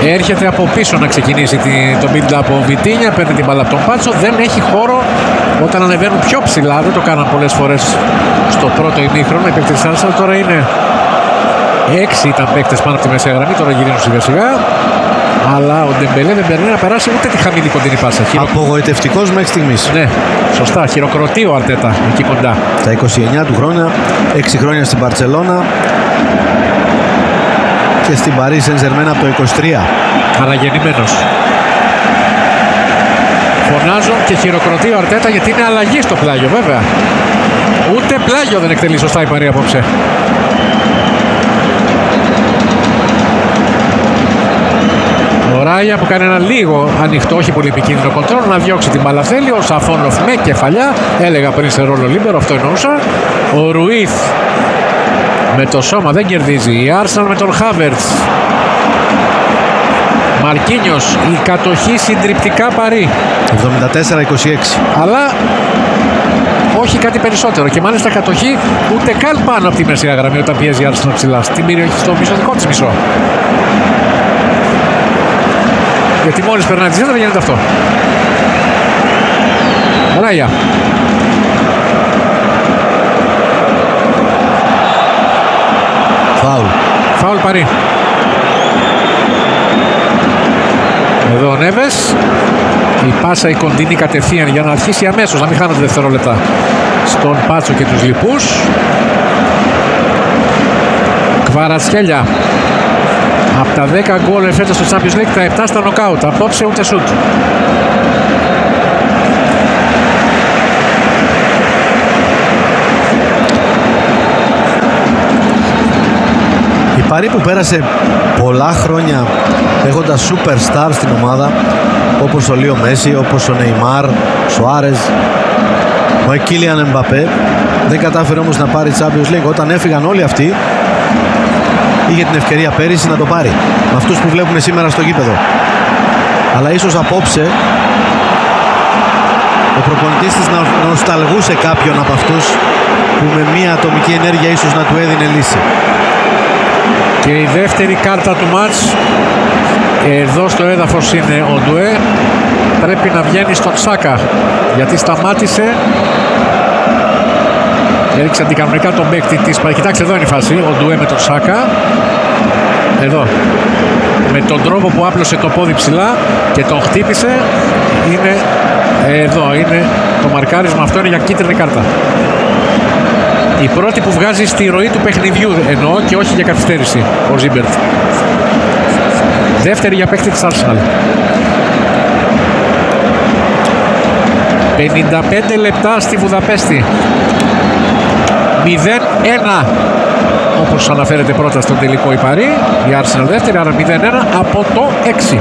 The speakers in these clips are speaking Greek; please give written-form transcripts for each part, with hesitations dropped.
Έρχεται από πίσω να ξεκινήσει το build-up ο Βιτίνια, παίρνει την μπάλα από τον Πάτσο, δεν έχει χώρο όταν ανεβαίνουν πιο ψηλά, δεν το κάναν πολλές φορές στο πρώτο ημίχρονο οι παίκτες της Arsenal. Τώρα είναι 6 ήταν παίκτες πάνω από τη μεσαία γραμμή, τώρα γυρίζουν σιγά σιγά. Αλλά ο Ντεμπελέ δεν παίρνει να περάσει ούτε τη χαμηλή κοντινή πάσα. Απογοητευτικός μέχρι στιγμής. Ναι, σωστά, χειροκροτεί ο Αρτέτα εκεί κοντά. Τα 29 του χρόνια, 6 χρόνια στην Μπαρτσελώνα και στην Paris Saint-Germain από το 23. Αναγεννημένος. Φωνάζουν και χειροκροτεί ο Αρτέτα γιατί είναι αλλαγή στο πλάγιο, βέβαια. Ούτε πλάγιο δεν εκτελεί σωστά η Παρί απόψε. Ο Ράια που κάνει ένα λίγο ανοιχτό, όχι πολύ επικίνδυνο κοντρόλ, να διώξει την μπάλα θέλει. Ο Σαφόνοφ με κεφαλιά, έλεγα πριν σε ρόλο λίμπερο, αυτό εννοούσα. Ο Ρουίθ με το σώμα δεν κερδίζει. Η Arsenal με τον Χάβερτς. Μαρκίνιος, η κατοχή συντριπτικά Παρί. 74-26. Αλλά όχι κάτι περισσότερο. Και μάλιστα κατοχή ούτε καν πάνω από τη μεσαία γραμμή όταν πιέζει η Arsenal ψηλά. Στην περιοχή, στο μισό δικό της μισό. Γιατί μόλις περνάει τη σέντρα γίνεται αυτό. Ράια. Φάουλ Παρί. Εδώ ο Νέβες. Η πάσα η κοντινή κατευθείαν για να αρχίσει αμέσως, να μην χάνονται δευτερόλεπτα στον Πάτσο και τους λοιπούς. Κβαρατσχέλια. Από τα 10 γκολ φέτος στο Champions League, τα 7 στα νοκάουτ. Απόψε ούτε σούτ. Η Παρί που πέρασε πολλά χρόνια έχοντας superstar στην ομάδα, όπως ο Λίο Μέση, όπως ο Νεϊμάρ, Σουάρες, ο Κίλιαν Εμπαπέ, δεν κατάφερε όμως να πάρει Champions League. Όταν έφυγαν όλοι αυτοί, είχε την ευκαιρία πέρυσι να το πάρει με αυτούς που βλέπουμε σήμερα στο γήπεδο. Αλλά ίσως απόψε ο προπονητής της να νοσταλγούσε κάποιον από αυτούς που με μία ατομική ενέργεια ίσως να του έδινε λύση. Και η δεύτερη κάρτα του μάτς, εδώ στο έδαφος είναι ο Ντουέ, πρέπει να βγαίνει στον Σάκα γιατί σταμάτησε, έριξε αντικανονικά τον παίκτη της. Κοιτάξτε, εδώ είναι η φάση, ο Ντουέ με τον Σάκα, εδώ, με τον τρόπο που άπλωσε το πόδι ψηλά και τον χτύπησε, είναι εδώ, είναι το μαρκάρισμα, αυτό είναι για κίτρινη κάρτα. Η πρώτη που βγάζει στη ροή του παιχνιδιού εννοώ και όχι για καθυστέρηση ο Ζίμπερτ. Δεύτερη για παίκτη της Arsenal. 55 λεπτά στη Βουδαπέστη. 0-1 όπως αναφέρεται πρώτα στον τελικό η Παρί. Η Arsenal δεύτερη, άρα 0-1 από το 6.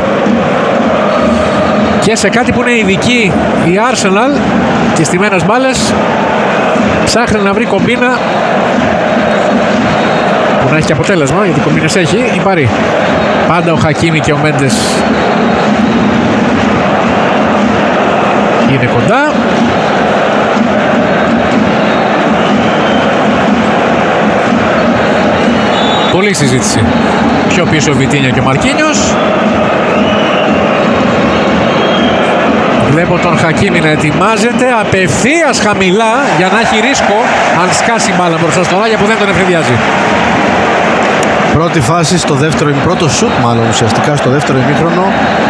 Και σε κάτι που είναι ειδική η Arsenal και στιμένες μπάλες, ψάχνει να βρει κομπίνα που να έχει και αποτέλεσμα, γιατί κομπίνες έχει η Παρί. Πάντα ο Χακίμι και ο Μέντες είναι κοντά. Πολύ συζήτηση. Πιο πίσω ο Βιτίνια και ο Μαρκίνιος. Βλέπω τον Χακίμι να ετοιμάζεται απευθείας χαμηλά για να έχει ρίσκο αν σκάσει μπάλα μπροστά στον Ράγια που δεν τον εφηδιάζει. Πρώτη φάση στο δεύτερο, πρώτο σουτ μάλλον ουσιαστικά στο δεύτερο ημίχρονο.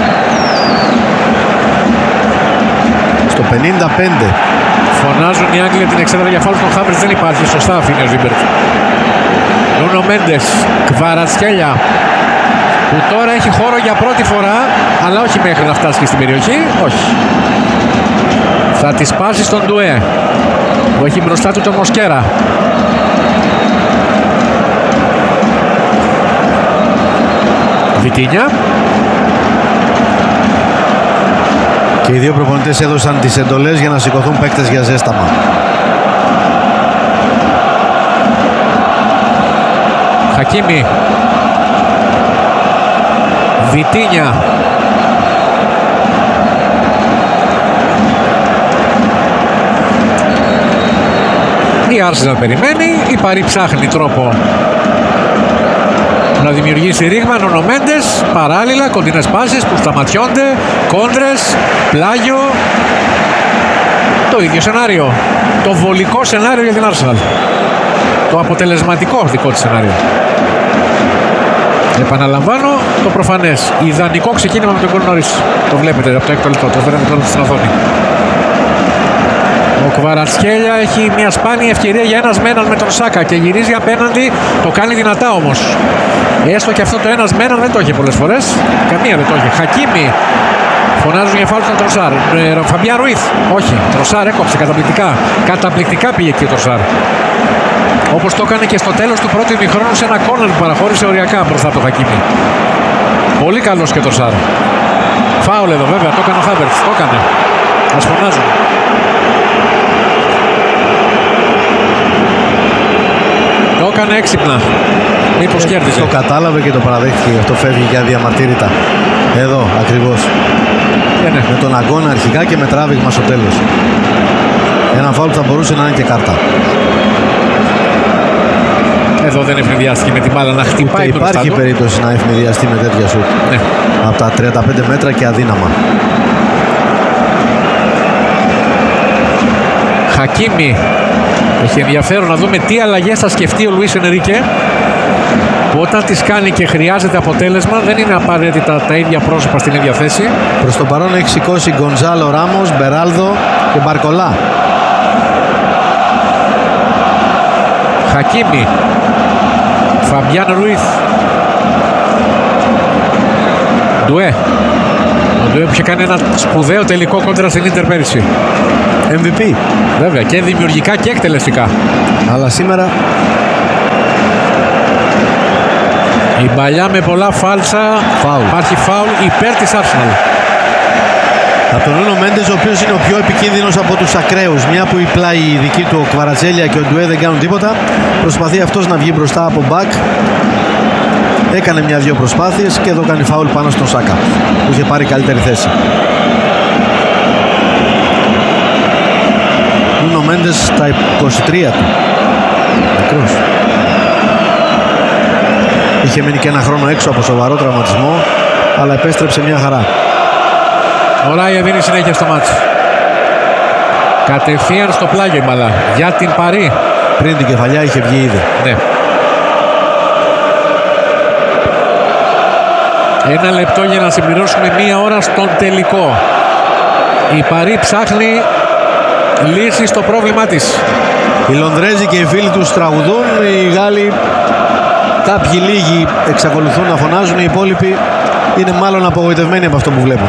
Στο 55. Φωνάζουν οι Άγγλοι την εξέδρα για φάουλ, τον Χάβερτς δεν υπάρχει, σωστά αφήνει ο Ζίμπερτ. Νούνο Μέντες, Κβαρατσχέλια που τώρα έχει χώρο για πρώτη φορά, αλλά όχι μέχρι να φτάσει και στην περιοχή, όχι. Θα τη σπάσει στον Ντουέ που έχει μπροστά του τον Μοσκέρα. Βιτίνια. Και οι δύο προπονητές έδωσαν τις εντολές για να σηκωθούν παίκτες για ζέσταμα. Χακίμι. Βιτίνια. Η Arsenal περιμένει, η Παρί ψάχνει τρόπο να δημιουργήσει ρήγμα. Νούνο Μέντες, παράλληλα κοντινές πάσες που σταματιώνται, κόντρες, πλάγιο. Το ίδιο σενάριο. Το βολικό σενάριο για την Arsenal. Το αποτελεσματικό δικό της σενάριο. Επαναλαμβάνω το προφανές. Ιδανικό ξεκίνημα με τον γκολ νωρίς. Το βλέπετε από το έκτο λεπτό. Το βλέπετε τώρα στην οθόνη. Ο Κβαρατσχέλια έχει μια σπάνια ευκαιρία για ένας με έναν με τον Σάκα και γυρίζει απέναντι. Το κάνει δυνατά όμως. Έστω και αυτό το ένας με έναν δεν το είχε πολλές φορές. Καμία δεν το είχε. Χακίμι. Φωνάζουν για φάουλ τον Τροσάρ. Φαμπιάν Ρουίθ. Όχι. Τροσάρ έκοψε καταπληκτικά. Καταπληκτικά πήγε εκεί ο Τροσάρ. Όπως το έκανε και στο τέλος του πρώτου ημιχρόνου σε ένα κόρνερ που παραχώρησε οριακά μπροστά από το Χακίμι. Πολύ καλός και το Τροσάρ. Φάουλ εδώ βέβαια. Το έκανε ο Χάβερτς. Το έκανε. Ας φωνάζουν. Το έκανε έξυπνα. Μήπως κέρδισε. Το κατάλαβε και το παραδέχτηκε. Γι' αυτό φεύγει για διαμαρτύρητα. Εδώ ακριβώς. Ναι. Με τον αγώνα αρχικά και με τράβηγμα στο τέλος. Ένα φάουλ θα μπορούσε να είναι και κάρτα. Εδώ δεν ευνηδιάστηκε με την μπάλα να χτυπάει τον Υπάρχει στάντο. περίπτωση να ευνηδιαστεί με τέτοια σουτ. Ναι. Από τα 35 μέτρα και αδύναμα. Χακίμι. Έχει ενδιαφέρον να δούμε τι αλλαγές θα σκεφτεί ο Λουίς Ενρίκε. Όταν τις κάνει και χρειάζεται αποτέλεσμα, δεν είναι απαραίτητα τα ίδια πρόσωπα στην ίδια θέση. Προς το παρόν έχει σηκώσει Γκονζάλο Ράμος, Μπεράλδο και Μπαρκολά. Χακίμι. Φαμπιάν Ρουίθ. Ντουέ. Ο Ντουέ που είχε κάνει ένα σπουδαίο τελικό κόντρα στην Ίντερ πέρυσι. MVP. Βέβαια και δημιουργικά και εκτελεστικά. Αλλά σήμερα Η παλιά με πολλά φάλτσα. Φάουλ. Υπάρχει φάουλ υπέρ της Arsenal. από τον Νούνο Μέντες, ο οποίος είναι ο πιο επικίνδυνος από τους ακραίους. Μια που η πλάι δική του, ο Κβαρατσχέλια και ο Ντουέ δεν κάνουν τίποτα, προσπαθεί αυτός να βγει μπροστά από μπακ. Έκανε μια-δυο προσπάθειες και εδώ κάνει φάουλ πάνω στον Σάκα που είχε πάρει καλύτερη θέση. Νούνο Μέντες στα 23 του. Μικρός. Είχε μείνει και ένα χρόνο έξω από σοβαρό τραυματισμό, αλλά επέστρεψε μια χαρά. Ο Ράια δίνει συνέχεια στο μάτσο. Κατευθείαν στο πλάγιο η μπαλά. Για την Παρί. Πριν την κεφαλιά είχε βγει ήδη. Ναι. Ένα λεπτό για να συμπληρώσουμε μία ώρα στον τελικό. Η Παρί ψάχνει λύση στο πρόβλημά της. Οι Λονδρέζοι και οι φίλοι τους τραγουδούν, οι Γάλλοι κάποιοι λίγοι εξακολουθούν να φωνάζουν, οι υπόλοιποι είναι μάλλον απογοητευμένοι από αυτό που βλέπουν.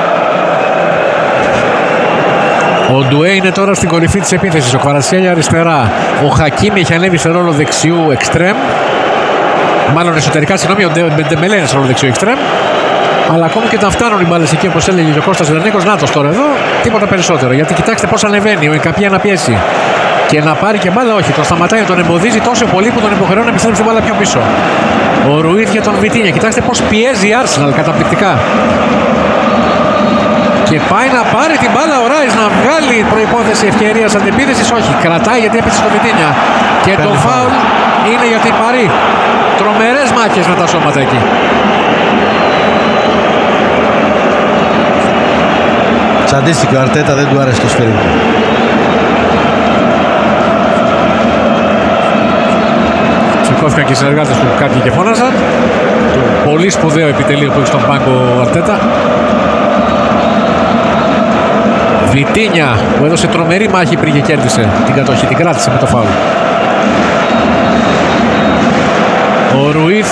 Ο Ντουέ είναι τώρα στην κορυφή της επίθεσης. Ο Κβαρατσχέλια αριστερά. Ο Χακίμι έχει ανέβει σε ρόλο δεξιού εξτρέμ. Μάλλον εσωτερικά, συγγνώμη, ο Ντεμπελέ είναι σε ρόλο δεξιού εξτρέμ. Αλλά ακόμη και όταν φτάνουν οι μπάλες εκεί, όπως έλεγε και ο Κώστας Βερνίκος, νάτος τώρα εδώ, τίποτα περισσότερο. Γιατί κοιτάξτε πώς ανεβαίνει ο Εγκαπία να πιέσει. Και να πάρει και μπάλα, όχι, τον σταματάει, τον εμποδίζει τόσο πολύ που τον υποχρεώνει να επιστρέψει την μπάλα πιο πίσω. Ο Ρουίθ για τον Βιτίνια. Κοιτάξτε πώς πιέζει η Arsenal καταπληκτικά. Και πάει να πάρει την μπάλα ο Ράις, να βγάλει προϋπόθεση ευκαιρίας αντεπίθεσης. Όχι, κρατάει γιατί έπεσε στο Βιτίνια. Και το φάουλ είναι για την Παρί. Τρομερές μάχες με τα σώματα εκεί. Τσαντίστηκε ο Αρτέτα, δεν του άρεσε το σφυρί. Σηκώθηκαν και οι συνεργάτες του κάποιοι και φώναζαν. Το πολύ σπουδαίο επιτελείο που έχει στον πάγκο ο Αρτέτα. Βιτίνια που έδωσε τρομερή μάχη πριν και κέρδισε την κατοχή, την κράτησε με το φάουλ. Ο Ρουίθ,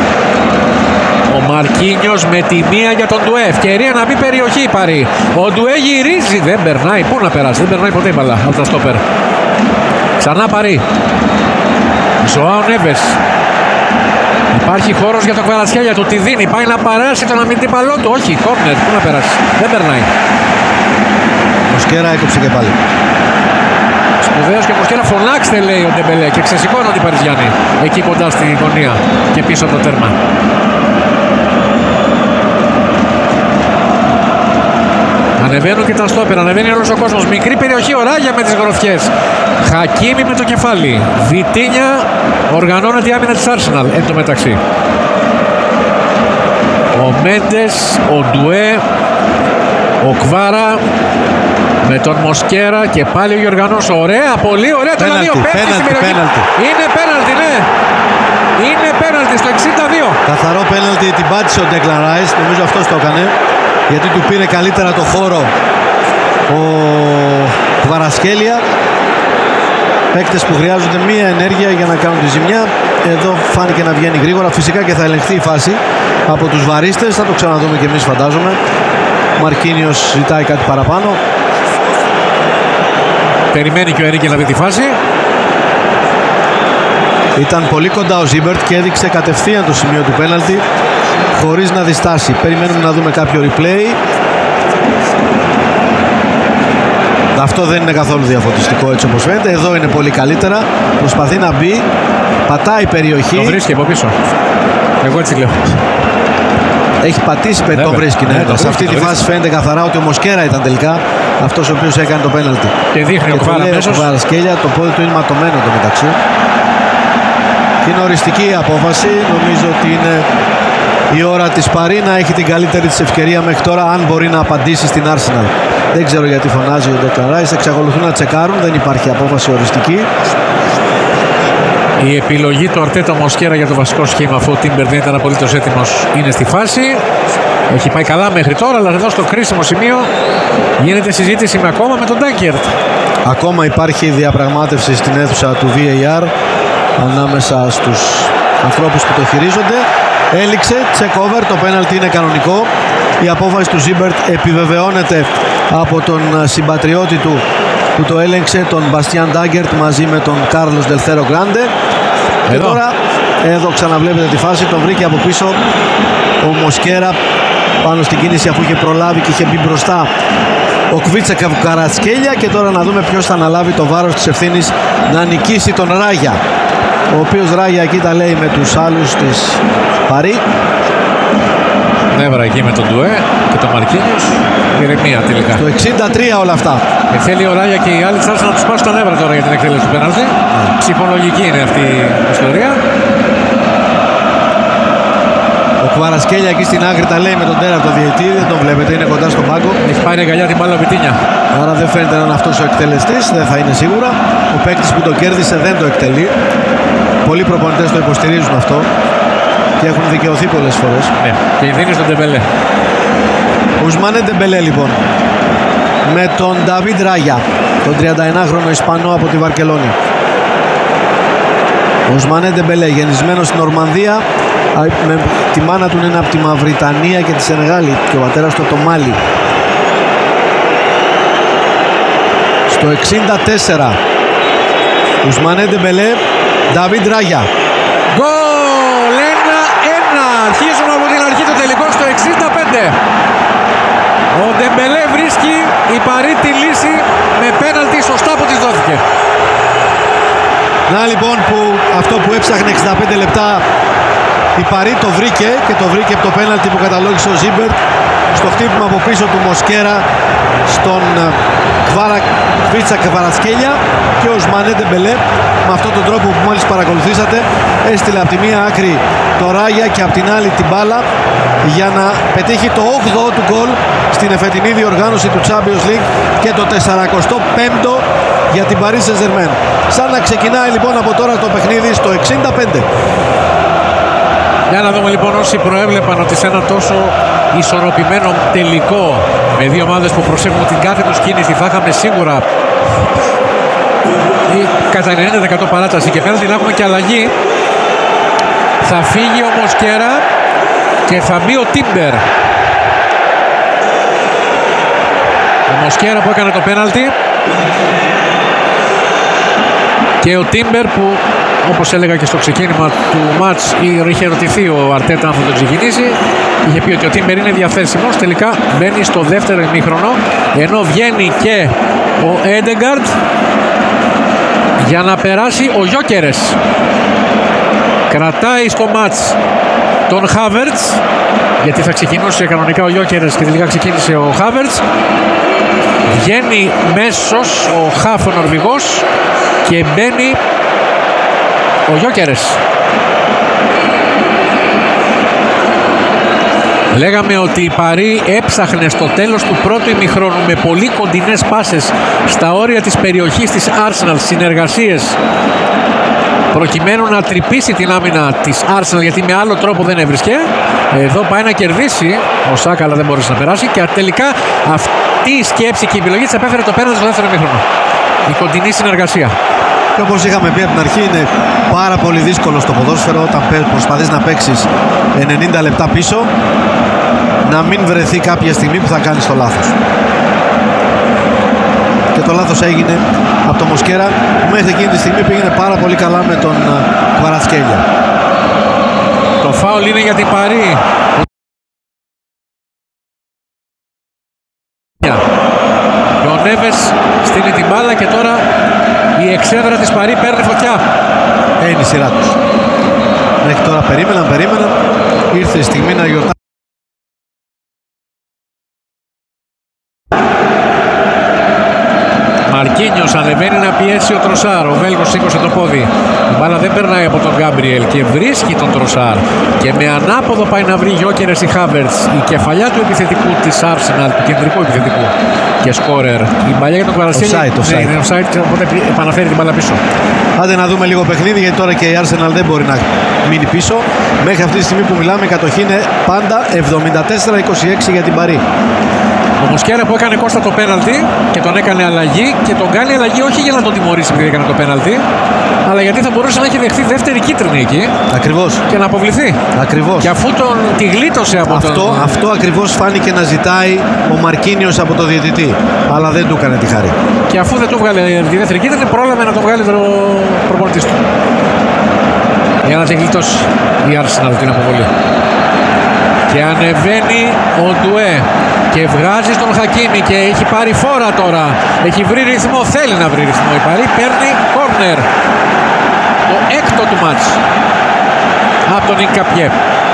ο Μαρκίνιος με τη μία για τον Ντουέ. Ευκαιρία να μπει περιοχή πάρει. Ο Ντουέ γυρίζει, δεν περνάει. Πού να περάσει, δεν περνάει ποτέ η μπαλά από τα στόπερ. Ξανά Παρί. Ζωάο Νέβες. Υπάρχει χώρος για τον Κβαρατσχέλια, του τη δίνει. Πάει να παράσει τον αμυντήπαλό του. Όχι, κόρνερ, πού να περάσει. Δεν περνάει. Ο Σκέρα έκοψε και πάλι. Σπουδαίος και Μοσκέρα, φωνάξτε λέει ο Ντεμπελέ και ξεσηκώνονται οι Παριζιάνοι εκεί κοντά στη γωνία και πίσω από το τέρμα. Ανεβαίνουν και τα στόπερ, ανεβαίνει όλος ο κόσμος. Μικρή περιοχή, ο Ράγια με τις γροθιές. Χακίμι με το κεφάλι. Βιτίνια οργανώνεται η άμυνα της Arsenal εν τω μεταξύ. Μέντες, ο Ντουέ, ο Κβάρα με τον Μοσκέρα και πάλι ο Γιοργανός. Ωραία, πολύ ωραία. Το 2 πέναλτι. Είναι πέναλτι, ναι. Είναι πέναλτι στο 62. Καθαρό πέναλτι, την πάτησε ο Declan Rice. Νομίζω αυτός το έκανε, γιατί του πήρε καλύτερα το χώρο ο Κβαρασκέλια. Παίκτες που χρειάζονται μία ενέργεια για να κάνουν τη ζημιά. Εδώ φάνηκε να βγαίνει γρήγορα. Φυσικά και θα ελεγχθεί η φάση από τους βαρίστες. Θα το ξαναδούμε και εμείς, φαντάζομαι. Ο Μαρκίνιος ζητάει κάτι παραπάνω. Περιμένει και ο Ερίκη να δει τη φάση. Ήταν πολύ κοντά ο Ζίμπερτ και έδειξε κατευθείαν το σημείο του πέναλτι χωρίς να διστάσει. Περιμένουμε να δούμε κάποιο replay. Αυτό δεν είναι καθόλου διαφωτιστικό έτσι όπως φαίνεται. Εδώ είναι πολύ καλύτερα. Προσπαθεί να μπει. Πατάει περιοχή. Το βρίσκει από πίσω. Εγώ έτσι λέω. Έχει πατήσει, το βρίσκει. Ναι. Σε αυτή τη φάση φαίνεται καθαρά ότι ο Μοσκέρα ήταν τελικά αυτός ο οποίος έκανε το πέναλτι. Και δείχνει ο Κβάρα μέσος. Το πόδι του είναι ματωμένο το μεταξύ. Και είναι οριστική η απόφαση. Νομίζω ότι είναι η ώρα της Παρί να έχει την καλύτερη της ευκαιρία μέχρι τώρα, αν μπορεί να απαντήσει στην Arsenal. Δεν ξέρω γιατί φωνάζει ο Declan Rice. Εξακολουθούν να τσεκάρουν. Δεν υπάρχει απόφαση οριστική. Η επιλογή του Αρτέτα Μοσκέρα για το βασικό σχήμα, αφού ο Τίμπερ δεν ήταν απολύτως έτοιμος, είναι στη φάση. Έχει πάει καλά μέχρι τώρα, αλλά εδώ στο κρίσιμο σημείο γίνεται συζήτηση ακόμα με τον Ντάγκερτ. Ακόμα υπάρχει διαπραγμάτευση στην αίθουσα του VAR ανάμεσα στους ανθρώπους που το χειρίζονται. Έληξε, check over, το πέναλτι είναι κανονικό. Η απόφαση του Ζίμπερτ επιβεβαιώνεται από τον συμπατριώτη του που το έλεγξε, τον Μπαστιάν Ντάγκερτ, μαζί με τον Κάρλος Ντελθέρο Γκράντε. Και τώρα, εδώ ξαναβλέπετε τη φάση, τον βρήκε από πίσω ο Μοσκέρα πάνω στην κίνηση, αφού είχε προλάβει και είχε μπει μπροστά ο Κβίτσα Κβαρατσκέλια. Και τώρα να δούμε ποιος θα αναλάβει το βάρος της ευθύνης να νικήσει τον Ράγια, ο οποίος Ράγια εκεί τα λέει με τους άλλους της Παρί. Νεύρα εκεί με τον Ντουέ και τον Μαρκίνιος. Ηρεμία τελικά. Το 63 όλα αυτά. Και θέλει ο Ράγια και οι άλλοι της να τους πάσουν τα νεύρα τώρα για την εκτέλεση του πέναλτι. Ψυχολογική είναι αυτή η ιστορία. Ο Κβαρασκέλια εκεί στην άκρη τα λέει με τον τέραυτο διαιτητή. Δεν τον βλέπετε, είναι κοντά στον πάγκο. Έχει πάρει αγκαλιά την μπάλα ο Βιτίνια. Άρα δεν φαίνεται να είναι αυτός ο εκτελεστής. Δεν θα είναι σίγουρα. Ο παίκτης που το κέρδισε δεν το εκτελεί. Πολλοί προπονητές το υποστηρίζουν αυτό και έχουν δικαιωθεί πολλές φορές. Ναι, και δίνει στον Ντεμπελέ. Ουσμανέ Ντεμπελέ λοιπόν, με τον Νταβίντ Ράγια, τον 31χρονο Ισπανό από τη Βαρκελόνη. Ο Ουσμανέ Ντεμπελέ, γεννισμένος στην Νορμανδία, τη μάνα του είναι από τη Μαυριτανία και τη Σενεγάλη και ο πατέρας του το Μάλι. Στο 64 Ουσμανέ Ντεμπελέ, Νταβίντ Ράγια. Γκολ! 1-1. Αρχίζουμε από την αρχή το τελικό στο 65. Ο Ντεμπελέ βρίσκει η Παρί τη λύση με πέναλτι σωστά που της δόθηκε. Να λοιπόν που αυτό που έψαχνε 65 λεπτά η Παρί το βρήκε, και το βρήκε από το πέναλτι που καταλόγησε ο Ζίμπερτ στο χτύπημα από πίσω του Μοσκέρα στον Κβίτσα Κβαρατσκέλια. Και ο Ουσμανέ Ντεμπελέ με αυτόν τον τρόπο που μόλις παρακολουθήσατε έστειλε από τη μία άκρη το Ράγια και από την άλλη την μπάλα για να πετύχει το 8ο του γκολ στην εφετινή διοργάνωση του Champions League και το 45ο για την Paris Saint-Germain. Σαν να ξεκινάει λοιπόν από τώρα το παιχνίδι στο 65. Για να δούμε λοιπόν όσοι προέβλεπαν ότι σε ένα τόσο ισορροπημένο τελικό με δύο ομάδες που προσέχουν την κάθε τους κίνηση θα είχαμε σίγουρα κατά 90% παράταση και πέραστη να έχουμε και αλλαγή. Θα φύγει ο Μοσκέρα και θα μπει ο Τίμπερ. Ο Μοσκέρα που έκανε το πέναλτι και ο Τίμπερ που, όπως έλεγα και στο ξεκίνημα του μάτς, είχε ερωτηθεί ο Αρτέτα αν θα τον ξεκινήσει. Είχε πει ότι ο Τίμπερ είναι διαθέσιμος. Τελικά μπαίνει στο δεύτερο ημίχρονο, ενώ βγαίνει και ο Έντεγκαρντ για να περάσει ο Γιόκερες. Κρατάει στο μάτς τον Χάβερτς, γιατί θα ξεκινούσε κανονικά ο Γιόκερες και τελικά ξεκίνησε ο Χάβερτς. Βγαίνει μέσος ο Χάφ ο Νορβηγός και μπαίνει ο Γιόκερες. Λέγαμε ότι η Παρί έψαχνε στο τέλος του πρώτου ημιχρόνου με πολύ κοντινές πάσες στα όρια της περιοχής της Arsenal, συνεργασίες, προκειμένου να τρυπήσει την άμυνα της Arsenal, γιατί με άλλο τρόπο δεν έβρισκε. Εδώ πάει να κερδίσει ο Σάκα, αλλά δεν μπορούσε να περάσει, και τελικά αυτή η σκέψη και η επιλογή της επέφερε το πέναλτι στο δεύτερο ημίχρονο. Η κοντινή συνεργασία. Και όπως είχαμε πει από την αρχή, είναι πάρα πολύ δύσκολο στο ποδόσφαιρο όταν προσπαθείς να παίξεις 90 λεπτά πίσω, να μην βρεθεί κάποια στιγμή που θα κάνεις το λάθος. Και το λάθος έγινε από το Μοσκέρα, που μέχρι εκείνη τη στιγμή πήγαινε πάρα πολύ καλά με τον Κβαρατσκέλια. Το φάουλ είναι για την Παρί. Και ο Νέβες στείλει την μπάλα και τώρα η εξέδρα της Παρί παίρνει φωτιά. Είναι η σειρά τους. Μέχρι τώρα περίμεναν. Ήρθε η στιγμή να γιορτάσουν. Μαρκίνιος ανεβαίνει να πιέσει ο Τροσάρ. Ο Βέλγος σήκωσε το πόδι. Η μπάλα δεν περνάει από τον Γκάμπριελ και βρίσκει τον Τροσάρ. Και με ανάποδο πάει να βρει Γιόκερες η Χάβερτς. Η κεφαλιά του επιθετικού της Arsenal, του κεντρικού επιθετικού και σκόρερ. Η μπαλιά για τον Κβαρατσκέλια είναι offside, οπότε επαναφέρει την μπάλα πίσω. Άντε να δούμε λίγο παιχνίδι, γιατί τώρα και η Arsenal δεν μπορεί να μείνει πίσω. Μέχρι αυτή τη στιγμή που μιλάμε, η κατοχή είναι πάντα 74-26 για την Παρί. Ο Μοσκέρα που έκανε Κώστα το πέναλτι και τον έκανε αλλαγή, και τον κάνει αλλαγή όχι για να τον τιμωρήσει επειδή έκανε το πέναλτι, αλλά γιατί θα μπορούσε να έχει δεχθεί δεύτερη κίτρινη εκεί. Ακριβώς. Και να αποβληθεί. Ακριβώς. Και αφού τη γλίτωσε από αυτό ακριβώς φάνηκε να ζητάει ο Μαρκίνιος από το διαιτητή. Αλλά δεν του έκανε τη χαρή. Και αφού δεν του βγάλε τη δεύτερη κίτρινη, πρόλαβε να το βγάλει ο προπονητής του. Για να τη γλιτώσει η Arsenal την αποβολή. Και ανεβαίνει ο Ντουέ και βγάζει στον Χακίμι και έχει πάρει φόρα τώρα. Έχει βρει ρυθμό, θέλει να βρει ρυθμό. Η Παρί παίρνει κόρνερ. Το έκτο του μάτς από τον Ινκαπιέ.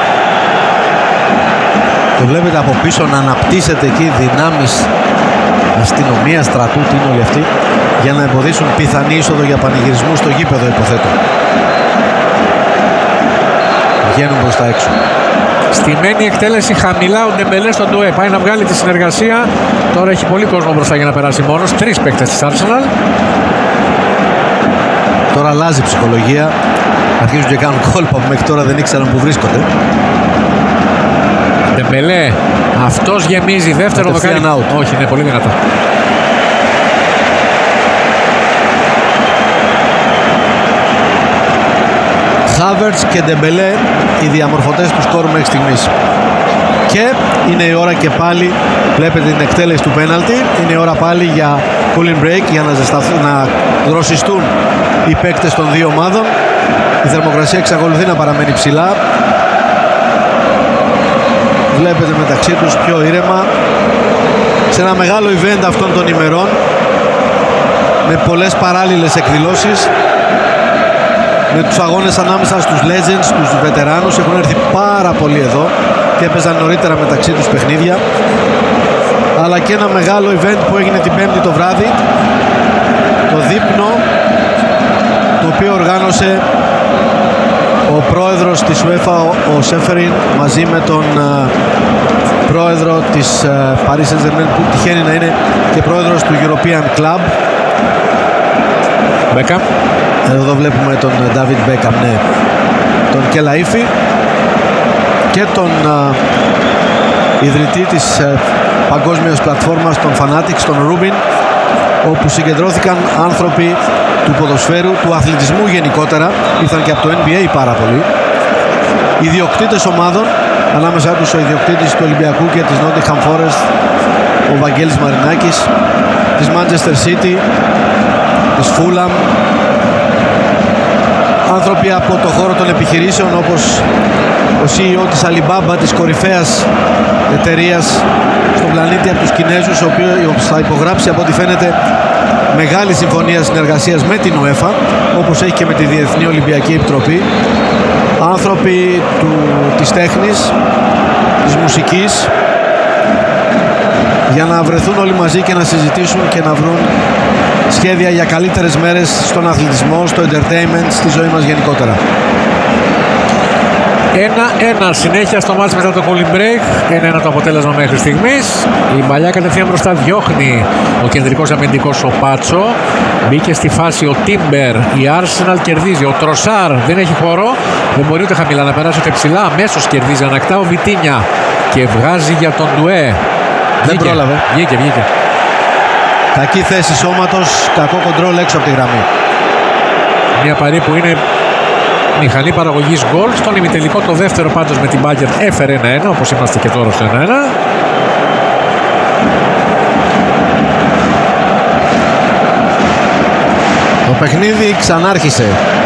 Το βλέπετε από πίσω να αναπτύσσεται εκεί δυνάμεις αστυνομία, στρατού, τι είναι όλοι αυτοί, για να εμποδίσουν πιθανή είσοδο για πανηγυρισμού στο γήπεδο, υποθέτω. Βγαίνουν προς τα έξω. Στημένη εκτέλεση χαμηλά ο Ντεμπελέ στον Ντουέ. Πάει να βγάλει τη συνεργασία. Τώρα έχει πολύ κόσμο μπροστά για να περάσει μόνος. 3 παίκτες της Arsenal. Τώρα αλλάζει η ψυχολογία. Αρχίζουν και κάνουν κόλπα που μέχρι τώρα δεν ήξεραν που βρίσκονται. Ντεμπελέ. Αυτός γεμίζει. Δεύτερο δοκάρι. Όχι, είναι πολύ δυνατά. Χάβερτς και Ντεμπελέ οι διαμορφωτές του σκόρου μέχρι στιγμής. Και είναι η ώρα και πάλι, βλέπετε την εκτέλεση του πέναλτι, είναι η ώρα πάλι για cooling break, για να δροσιστούν οι παίκτες των δύο ομάδων. Η θερμοκρασία εξακολουθεί να παραμένει ψηλά. Βλέπετε μεταξύ τους πιο ήρεμα. Σε ένα μεγάλο event αυτών των ημερών, με πολλές παράλληλες εκδηλώσεις, με τους αγώνες ανάμεσα στους legends, τους βετεράνους. Έχουν έρθει πάρα πολλοί εδώ και έπαιζαν νωρίτερα μεταξύ τους παιχνίδια. Αλλά και ένα μεγάλο event που έγινε την Πέμπτη το βράδυ, το δείπνο, το οποίο οργάνωσε ο πρόεδρος της UEFA, ο Σέφεριν, μαζί με τον πρόεδρο της Paris Saint-Germain, που τυχαίνει να είναι και πρόεδρος του European Club. Μπέκαμ. Εδώ βλέπουμε τον David Beckham, ναι, τον Κελαΐφη και τον ιδρυτή της παγκόσμιας πλατφόρμας των Fanatics, τον Rubin, όπου συγκεντρώθηκαν άνθρωποι του ποδοσφαίρου, του αθλητισμού γενικότερα, ήρθαν και από το NBA πάρα πολλοί, ιδιοκτήτες ομάδων, ανάμεσά τους ο ιδιοκτήτης του Ολυμπιακού και της Nottingham Forest, ο Βαγγέλης Μαρινάκης, της Manchester City, της Fulham, άνθρωποι από το χώρο των επιχειρήσεων όπως ο CEO της Alibaba, της κορυφαίας εταιρείας στον πλανήτη από τους Κινέζους, ο οποίος θα υπογράψει από ό,τι φαίνεται μεγάλη συμφωνία συνεργασίας με την UEFA, όπως έχει και με τη Διεθνή Ολυμπιακή Επιτροπή. Άνθρωποι της τέχνης, της μουσικής, για να βρεθούν όλοι μαζί και να συζητήσουν και να βρουν σχέδια για καλύτερες μέρες στον αθλητισμό, στο entertainment, στη ζωή μας γενικότερα. 1-1 συνέχεια στο μάτς μετά το cooling break. 1-1 το αποτέλεσμα μέχρι στιγμής. Η Μπαλιά κατευθείαν μπροστά διώχνει ο κεντρικός αμυντικός ο Πάτσο. Μπήκε στη φάση ο Τίμπερ. Η Arsenal κερδίζει. Ο Τροσάρ δεν έχει χώρο. Δεν μπορεί ούτε χαμηλά να περάσει ούτε ψηλά. Αμέσως κερδίζει. Ανακτά ο Βιτίνια και βγάζει για τον Ντουέ. Δεν πρόλαβε. Βγήκε. Κακή θέση σώματος, κακό κοντρόλ έξω από τη γραμμή. Μια Παρί που είναι μηχανή παραγωγής γκολ. Στον ημιτελικό το δεύτερο πάντως με την Μπάγκερ έφερε 1-1, όπως είμαστε και τώρα στο 1-1. Το παιχνίδι ξανάρχισε.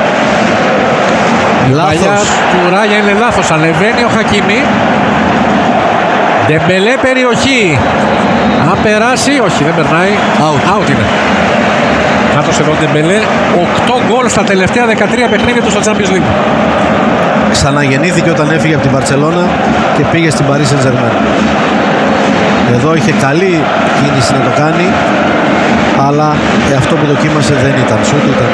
Η παλιά του Ράγια είναι λάθος. Ανεβαίνει ο Χακίμι. Ντεμπελέ περιοχή. Αν περάσει, όχι δεν περνάει. Out είναι. Νάτος εδώ Ντεμπελέ. 8 γκολ στα τελευταία 13 παιχνίδια του στο Champions League. Ξαναγεννήθηκε όταν έφυγε από την Μπαρτσελώνα και πήγε στην Paris Saint-Germain. Εδώ είχε καλή κίνηση να το κάνει, αλλά αυτό που δοκίμασε δεν ήταν σούτ, ήταν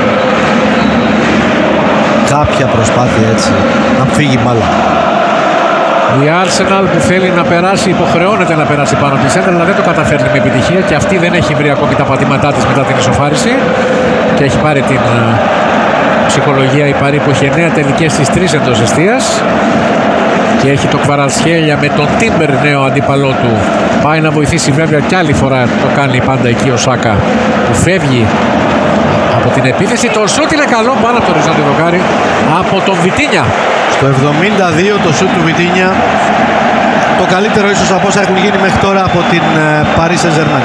κάποια προσπάθεια έτσι να φύγει μπάλα. Η Arsenal που θέλει να περάσει, υποχρεώνεται να περάσει πάνω από τη σέντρα, αλλά δεν το καταφέρνει με επιτυχία και αυτή δεν έχει βρει ακόμη τα πατήματά της μετά την ισοφάριση και έχει πάρει την ψυχολογία η Παρί που έχει 9 τελικές στις 3 εντός εστίας και έχει το Κβαρατσχέλια με τον Τίμπερ νέο αντίπαλό του. Πάει να βοηθήσει βέβαια κι άλλη φορά, το κάνει πάντα εκεί ο Σάκα που φεύγει από την επίθεση. Το σούτ είναι καλό πάνω από το οριζόντιο δοκάρι από τον Βιτίνια. Στο 72 το σούτ του Βιτίνια, το καλύτερο ίσως από όσα έχουν γίνει μέχρι τώρα από την Paris Saint-Germain.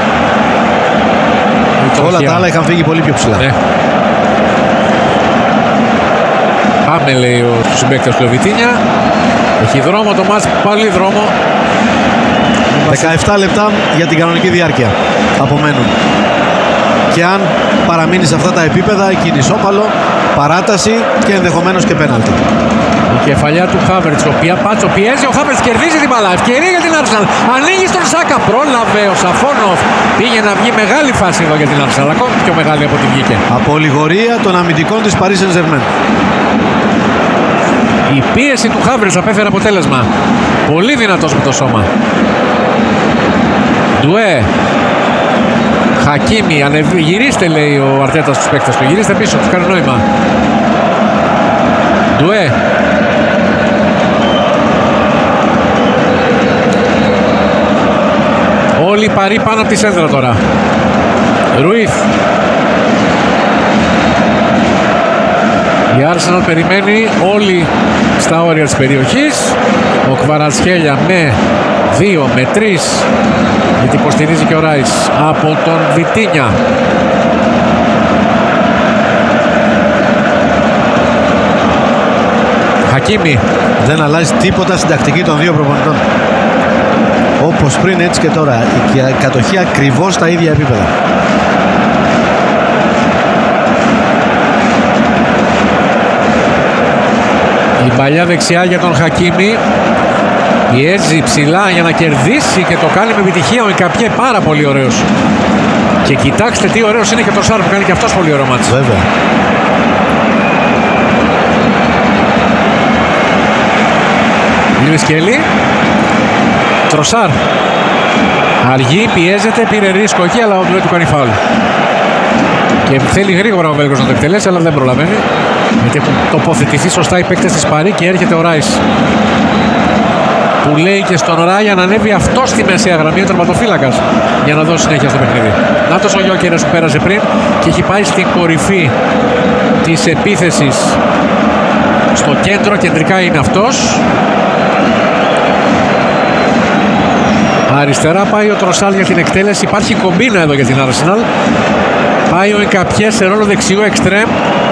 Όλα τα άλλα είχαν φύγει πολύ πιο ψηλά. Ναι. Πάμε λέει ο συμπαίκτης του Βιτίνια. Έχει δρόμο το μάτς, πάλι δρόμο. 17 λεπτά για την κανονική διάρκεια απομένουν. Και αν παραμείνει σε αυτά τα επίπεδα, εκεί ισόπαλο, παράταση και ενδεχομένως και πέναλτι. Η κεφαλιά του Χάβερτς, ο οποία Πάτσο πιέζει, ο Χάβερτς κερδίζει την μπαλά. Ευκαιρία για την Arsenal. Ανοίγει στον Σάκα. Πρόλαβε ο Σαφόνοφ. Πήγε να βγει μεγάλη φάση εδώ για την Arsenal. Ακόμη πιο μεγάλη από ό,τι βγήκε. Απολιγορία των αμυντικών της Paris Saint-Germain. Η πίεση του Χάβερτς απέφερε αποτέλεσμα. Πολύ δυνατός με το σώμα. Ντουέ. Χακίμι, γυρίστε λέει ο Αρτέτα στους παίκτες του. Γυρίστε πίσω, τους κάνει νόημα. Ντουέ. Όλοι οι Παρί πάνω από τη σέντρα τώρα. Ρουίθ. Η Arsenal περιμένει όλοι στα όρια της περιοχής. Ο Κβαρατσχέλια με 2, με 3, γιατί υποστηρίζει και ο Ράις από τον Βιτίνια. Χακίμι. Δεν αλλάζει τίποτα στην τακτική των δύο προπονητών. Όπως πριν έτσι και τώρα. Η κατοχή ακριβώς στα ίδια επίπεδα. Η παλιά δεξιά για τον Χακίμι. Πιέζει ψηλά για να κερδίσει και το κάνει με επιτυχία. Ο Ικαπιέ πάρα πολύ ωραίος. Και κοιτάξτε τι ωραίος είναι και το Σάρ που κάνει και αυτός πολύ ωραίο μάτς. Βέβαια. Λιούις Κέλλι. Τροσάρ. Αργεί, πιέζεται, πήρε ρίσκο εκεί, αλλά ο Ντουέ του κάνει φάουλ. Και θέλει γρήγορα ο Βέλγος να το εκτελέσει, αλλά δεν προλαβαίνει. Γιατί έχουν τοποθετηθεί σωστά οι παίκτες της Παρί και έρχεται ο Ράις. Που λέει και στον Ράια να ανέβει αυτό στη μεσαία γραμμή, ο τερματοφύλακας, για να δώσει συνέχεια στο παιχνίδι. Νάτος ο Γιόκερες που πέρασε πριν και έχει πάει στην κορυφή της επίθεσης. Στο κέντρο, κεντρικά είναι αυτός. Αριστερά πάει ο Τροσάλ για την εκτέλεση. Υπάρχει κομπίνα εδώ για την Arsenal. Πάει ο Ικαπιέ σε ρόλο δεξιού εξτρέμ.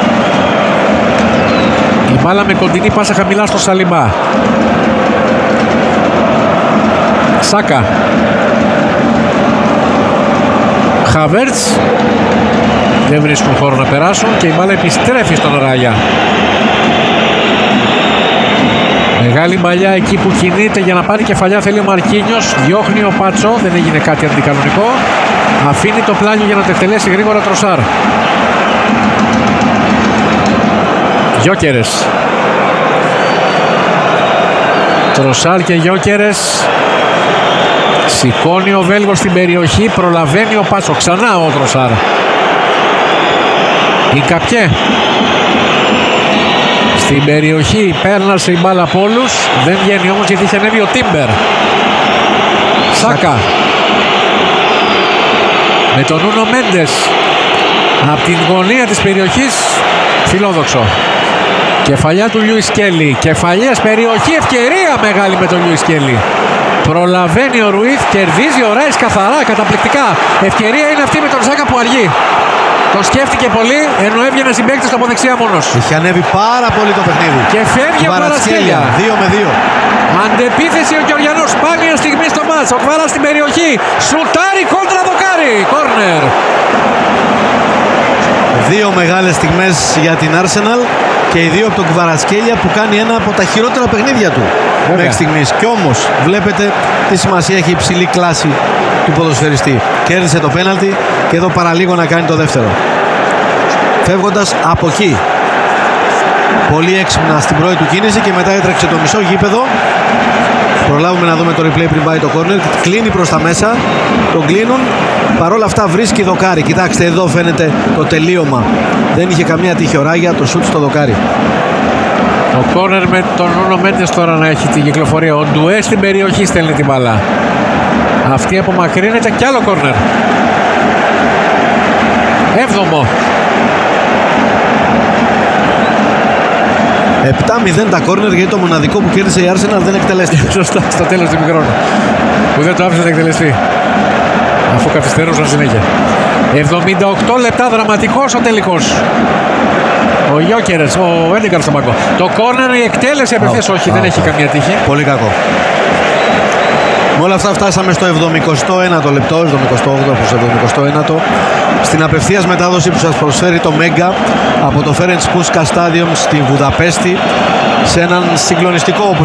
Η μπάλα με κοντινή πάσα χαμηλά στο Σαλιμπά. Σάκα. Χαβέρτς. Δεν βρίσκουν χώρο να περάσουν και η μπάλα επιστρέφει στον Ράγια. Μεγάλη μπαλιά εκεί που κινείται για να πάρει κεφαλιά θέλει ο Μαρκίνιος. Διώχνει ο Πάτσο, δεν έγινε κάτι αντικανονικό. Αφήνει το πλάνιο για να το εκτελέσει γρήγορα Τροσάρ. Γιόκερες. Τροσάρ και Γιόκερες. Σηκώνει ο Βέλγος στην περιοχή, προλαβαίνει ο Πάσο. Ξανά ο Τροσάρ. Η Καπιέ. Στην περιοχή πέρνασε η μπάλα από όλους. Δεν βγαίνει όμως γιατί είχε ανέβει ο Τίμπερ. Σάκα. Με τον Νούνο Μέντες. Από την γωνία της περιοχής. Φιλόδοξο. Κεφαλιά του Λιούις Κέλλη. Κεφαλιές περιοχή. Ευκαιρία μεγάλη με τον Λιούις Κέλλη. Προλαβαίνει ο Ρουίθ. Κερδίζει ο Ράις καθαρά. Καταπληκτικά. Ευκαιρία είναι αυτή με τον Σάκα που αργεί. Το σκέφτηκε πολύ ενώ έβγαινε συμπαίκτης από δεξιά μόνος. Είχε ανέβει πάρα πολύ το παιχνίδι. Και φεύγει ο Κβαρατσχέλια. 2-2. Αντεπίθεση ο Γεωργιανός. Σπάνια στιγμή στο μάτς. Ο Κβαράς στην περιοχή. Σουτάρι κόντρα δοκάρι. Κόρνερ. Δύο μεγάλες στιγμές για την Arsenal και οι δύο από τον Κβαρατσχέλια που κάνει ένα από τα χειρότερα παιχνίδια του μέχρι στιγμής. Κι όμως βλέπετε τι σημασία έχει η υψηλή κλάση του ποδοσφαιριστή. Κέρδισε το πέναλτι και εδώ παραλίγο να κάνει το δεύτερο. Φεύγοντας από εκεί. Πολύ έξυπνα στην πρώτη του κίνηση και μετά έτρεξε το μισό γήπεδο. Προλάβουμε να δούμε το replay πριν πάει το corner. Κλείνει προς τα μέσα. Τον κλείνουν. Παρ' όλα αυτά βρίσκει δοκάρι. Κοιτάξτε εδώ φαίνεται το τελείωμα. Δεν είχε καμία τυχιοράγια το σουτ στο δοκάρι. Ο κόρνερ με τον Νούνο Μέντες τώρα να έχει την κυκλοφορία. Ο Ντουέ στην περιοχή στέλνει την μπάλα. Αυτή απομακρύνεται κι άλλο κόρνερ. Έβδομο. 7-0 τα κόρνερ γιατί το μοναδικό που κέρδισε η Arsenal δεν εκτελέστηκε. Σωστά, στο τέλος του μικρόνου. Που δεν το άφησε να εκτελεστεί. Αφού καθυστερούσαν συνέχεια. 78 λεπτά δραματικός ο τελικός. Ο Γιόκερες, ο Έντεγκαρ στον πάγκο. Το κόρνερ, η εκτέλεση απευθείας όχι, δεν έχει καμία τύχη. Πολύ κακό. Με όλα αυτά φτάσαμε στο 71ο λεπτό, 78ο προς 71ο, στην απευθείας μετάδοση που σας προσφέρει το Μέγκα από το Ferenc Puskás Stadium στη Βουδαπέστη σε έναν συγκλονιστικό, όπως